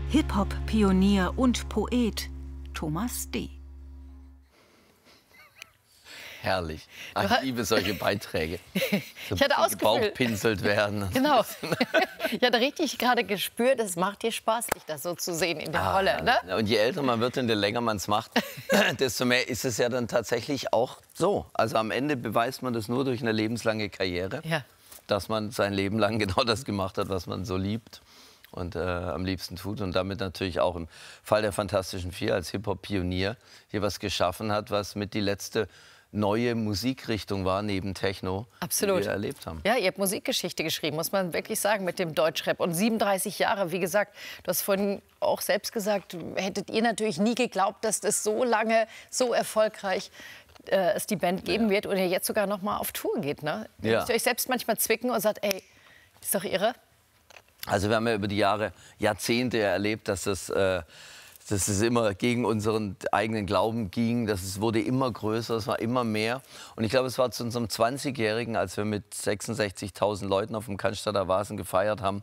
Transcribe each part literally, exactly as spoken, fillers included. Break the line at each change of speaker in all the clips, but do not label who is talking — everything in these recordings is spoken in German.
Hip-Hop-Pionier und Poet Thomas D.
Herrlich. Ach, ich liebe solche Beiträge. So
ich hatte ausgefüllt.
Bauchpinselt werden.
Genau. Ich hatte richtig gerade gespürt, es macht dir Spaß, dich das so zu sehen in der ah, Rolle. Ne?
Und je älter man wird und je länger man es macht, desto mehr ist es ja dann tatsächlich auch so. Also am Ende beweist man das nur durch eine lebenslange Karriere,
ja.
dass man sein Leben lang genau das gemacht hat, was man so liebt und äh, am liebsten tut. Und damit natürlich auch im Fall der Fantastischen Vier als Hip-Hop-Pionier hier was geschaffen hat, was mit die letzte neue Musikrichtung war, neben Techno,
Absolut.
die wir erlebt haben.
Ja, ihr habt Musikgeschichte geschrieben, muss man wirklich sagen, mit dem Deutschrap. Und siebenunddreißig Jahre, wie gesagt, du hast vorhin auch selbst gesagt, hättet ihr natürlich nie geglaubt, dass das so lange, so erfolgreich äh, es die Band geben ja. wird und ihr jetzt sogar noch mal auf Tour geht. Ne?
Ja.
Müsst ihr euch selbst manchmal zwicken und sagt, ey, ist doch irre?
Also wir haben ja über die Jahre, Jahrzehnte erlebt, dass das... Äh, dass es immer gegen unseren eigenen Glauben ging, dass es wurde immer größer, es war immer mehr. Und ich glaube, es war zu unserem zwanzigjährigen, als wir mit sechsundsechzigtausend Leuten auf dem Cannstatter Wasen gefeiert haben,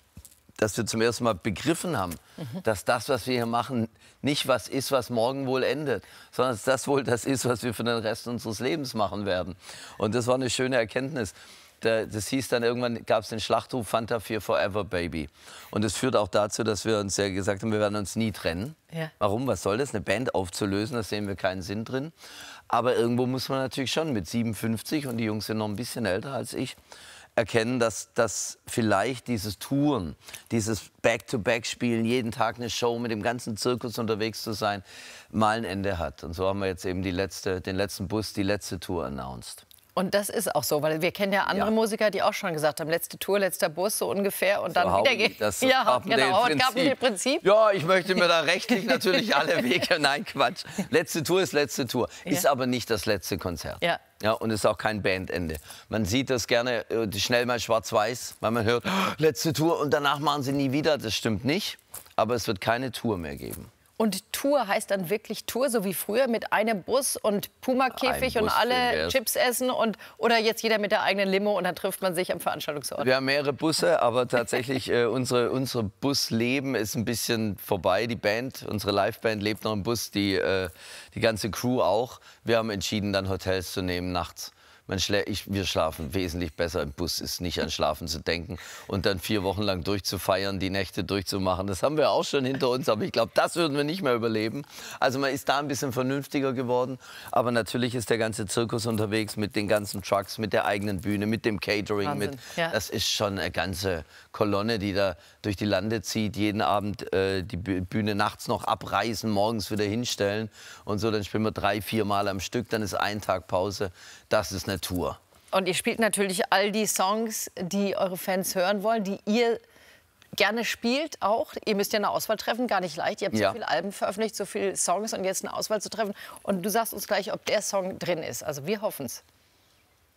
dass wir zum ersten Mal begriffen haben, mhm. dass das, was wir hier machen, nicht was ist, was morgen wohl endet, sondern dass das wohl das ist, was wir für den Rest unseres Lebens machen werden. Und das war eine schöne Erkenntnis. Das hieß dann, irgendwann gab es den Schlachtruf Fanta vier Forever, Baby. Und das führt auch dazu, dass wir uns ja gesagt haben, wir werden uns nie trennen. Ja. Warum? Was soll das? Eine Band aufzulösen, da sehen wir keinen Sinn drin. Aber irgendwo muss man natürlich schon mit siebenundfünfzig, und die Jungs sind noch ein bisschen älter als ich, erkennen, dass, dass vielleicht dieses Touren, dieses Back-to-Back-Spielen, jeden Tag eine Show mit dem ganzen Zirkus unterwegs zu sein, mal ein Ende hat. Und so haben wir jetzt eben die letzte, den letzten Bus, die letzte Tour announced.
Und das ist auch so, weil wir kennen ja andere ja. Musiker, die auch schon gesagt haben, letzte Tour, letzter Bus, so ungefähr, und dann
so
wieder geht.
Das
ja, genau, und Prinzip.
Ja, ich möchte mir da rechtlich natürlich alle Wege, nein, Quatsch. Letzte Tour ist letzte Tour, ja. ist aber nicht das letzte Konzert. Ja. Ja, und ist auch kein Bandende. Man sieht das gerne äh, schnell mal schwarz-weiß, weil man hört, oh, letzte Tour und danach machen sie nie wieder. Das stimmt nicht, aber es wird keine Tour mehr geben.
Und Tour heißt dann wirklich Tour, so wie früher, mit einem Bus und Puma-Käfig und alle Chips essen? Und, oder jetzt jeder mit der eigenen Limo und dann trifft man sich am Veranstaltungsort?
Wir haben mehrere Busse, aber tatsächlich äh, unsere, unsere Busleben ist ein bisschen vorbei. Die Band, unsere Liveband lebt noch im Bus, die, äh, die ganze Crew auch. Wir haben entschieden, dann Hotels zu nehmen nachts. Man schlä ich, wir schlafen wesentlich besser im Bus, ist nicht an Schlafen zu denken. Und dann vier Wochen lang durchzufeiern, die Nächte durchzumachen, das haben wir auch schon hinter uns. Aber ich glaube, das würden wir nicht mehr überleben. Also man ist da ein bisschen vernünftiger geworden. Aber natürlich ist der ganze Zirkus unterwegs mit den ganzen Trucks, mit der eigenen Bühne, mit dem Catering. Mit, ja. Das ist schon eine ganze Kolonne, die da durch die Lande zieht. Jeden Abend äh, die Bühne nachts noch abreißen, morgens wieder hinstellen. Und so, dann spielen wir drei, vier Mal am Stück. Dann ist ein Tag Pause. Das ist eine Tour.
Und ihr spielt natürlich all die Songs, die eure Fans hören wollen, die ihr gerne spielt auch. Ihr müsst ja eine Auswahl treffen, gar nicht leicht. Ihr habt ja. so viele Alben veröffentlicht, so viele Songs und jetzt eine Auswahl zu treffen. Und du sagst uns gleich, ob der Song drin ist. Also wir hoffen es.